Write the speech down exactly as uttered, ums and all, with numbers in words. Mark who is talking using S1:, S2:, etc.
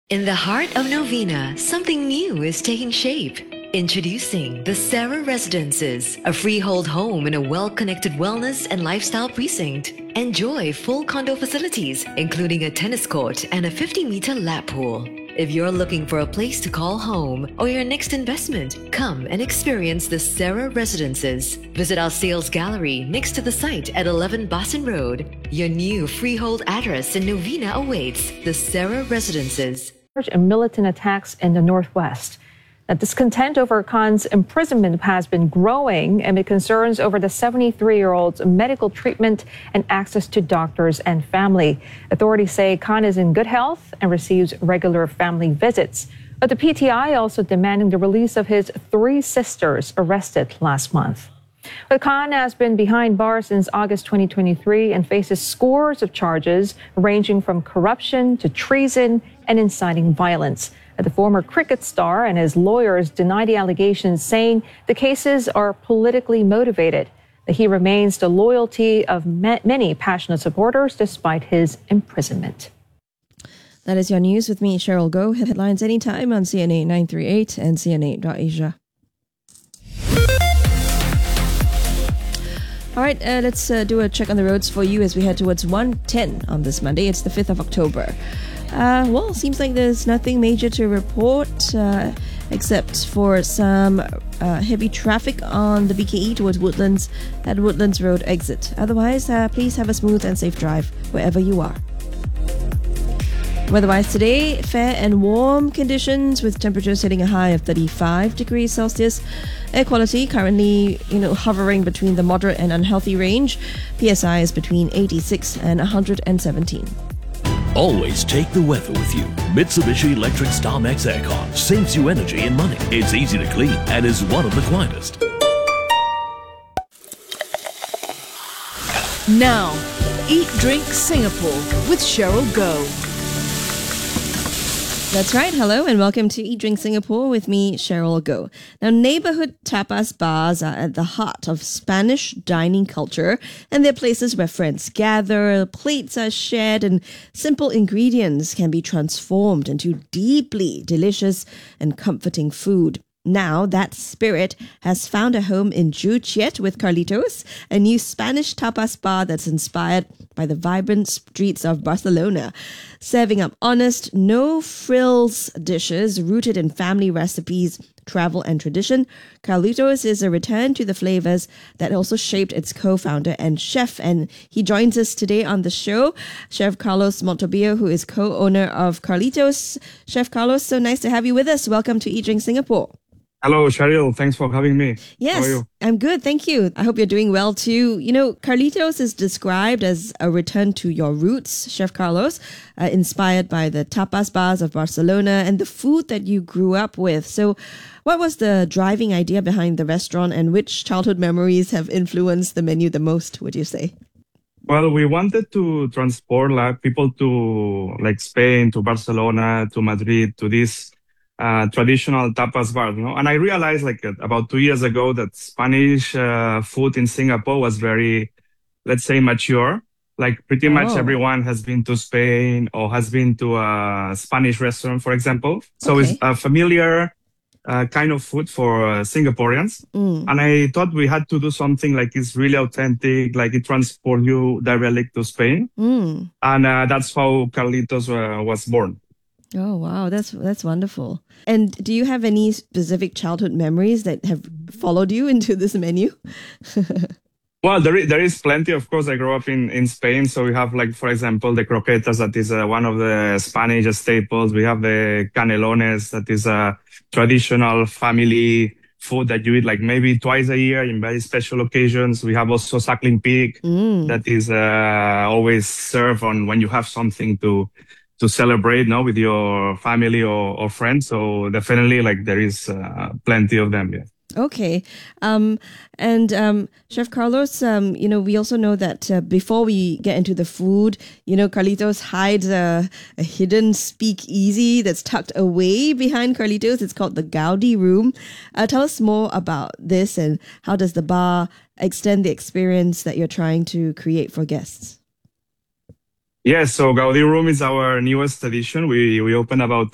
S1: In the heart of Novena, something new is taking shape. Introducing the Sarah Residences, a freehold home in a well-connected wellness and lifestyle precinct. Enjoy full condo facilities, including a tennis court and a fifty-meter lap pool. If you're looking for a place to call home or your next investment, come and experience the Sarah Residences. Visit our sales gallery next to the site at eleven Boston Road. Your new freehold address in Novena awaits. The Sarah Residences.
S2: And militant attacks in the Northwest. Now, discontent over Khan's imprisonment has been growing amid concerns over the seventy-three-year-old's medical treatment and access to doctors and family. Authorities say Khan is in good health and receives regular family visits. But the P T I also demanding the release of his three sisters arrested last month. But Khan has been behind bars since August twenty twenty-three and faces scores of charges ranging from corruption to treason and inciting violence. The former cricket star and his lawyers deny the allegations, saying the cases are politically motivated. He remains the loyalty of many passionate supporters despite his imprisonment.
S3: That is your news with me, Cheryl Goh. Headlines anytime on C N A nine thirty-eight and C N A dot Asia. All right, uh, let's uh, do a check on the roads for you as we head towards one ten on this Monday. It's the fifth of October. Uh, well, seems like there's nothing major to report uh, except for some uh, heavy traffic on the B K E towards Woodlands at Woodlands Road exit. Otherwise, uh, please have a smooth and safe drive wherever you are. Weather-wise today, fair and warm conditions with temperatures hitting a high of thirty-five degrees Celsius. Air quality currently, you know, hovering between the moderate and unhealthy range. P S I is between eighty-six and one hundred seventeen.
S4: Always take the weather with you. Mitsubishi Electric StarMax Aircon saves you energy and money. It's easy to clean and is one of the quietest.
S5: Now, Eat Drink Singapore with Cheryl Goh.
S3: That's right. Hello and welcome to Eat Drink Singapore with me, Cheryl Goh. Now, neighborhood tapas bars are at the heart of Spanish dining culture, and they're places where friends gather, plates are shared, and simple ingredients can be transformed into deeply delicious and comforting food. Now, that spirit has found a home in Juchiet with Carlitos, a new Spanish tapas bar that's inspired by the vibrant streets of Barcelona. Serving up honest, no-frills dishes rooted in family recipes, travel and tradition, Carlitos is a return to the flavors that also shaped its co-founder and chef. And he joins us today on the show, Chef Carlos Montobillo, who is co-owner of Carlitos. Chef Carlos, so nice to have you with us. Welcome to Eat Drink Singapore.
S6: Hello, Cheryl. Thanks for having me.
S3: Yes,
S6: How are you?
S3: I'm good. Thank you. I hope you're doing well too. You know, Carlitos is described as a return to your roots, Chef Carlos, uh, inspired by the tapas bars of Barcelona and the food that you grew up with. So what was the driving idea behind the restaurant and which childhood memories have influenced the menu the most, would you say?
S6: Well, we wanted to transport like people to like Spain, to Barcelona, to Madrid, to this Uh, traditional tapas bar, you know, and I realized like uh, about two years ago that Spanish uh, food in Singapore was very, let's say, mature. Like pretty much
S3: Oh.
S6: everyone has been to Spain or has been to a Spanish restaurant, for example. So
S3: Okay.
S6: it's a familiar uh, kind of food for uh, Singaporeans.
S3: Mm.
S6: And I thought we had to do something like it's really authentic, like it transports you directly to Spain.
S3: Mm.
S6: And uh, that's how Carlitos uh, was born.
S3: Oh, wow. That's that's wonderful. And do you have any specific childhood memories that have followed you into this menu?
S6: Well, there is, there is plenty. Of course, I grew up in, in Spain. So we have, like, for example, the croquetas, that is uh, one of the Spanish staples. We have the canelones, that is a traditional family food that you eat like maybe twice a year in very special occasions. We have also suckling pig
S3: Mm.
S6: that is uh, always served on when you have something to to celebrate, no, with your family or, or friends. So definitely, like, there is uh, plenty of them. Yeah.
S3: Okay. Um, and um, Chef Carlos, um, you know, we also know that uh, before we get into the food, you know, Carlitos hides a, a hidden speakeasy that's tucked away behind Carlitos. It's called the Gaudi Room. Uh, tell us more about this and how does the bar extend the experience that you're trying to create for guests?
S6: Yes, so Gaudi Room is our newest edition. We we opened about